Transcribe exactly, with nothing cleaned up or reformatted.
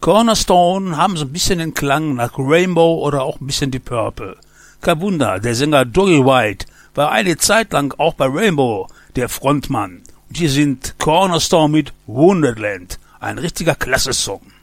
Cornerstone haben so ein bisschen den Klang nach Rainbow oder auch ein bisschen Deep Purple. Kein Wunder, der Sänger Dougie White war eine Zeit lang auch bei Rainbow der Frontmann. Und hier sind Cornerstone mit Wonderland, ein richtiger Klasse-Song.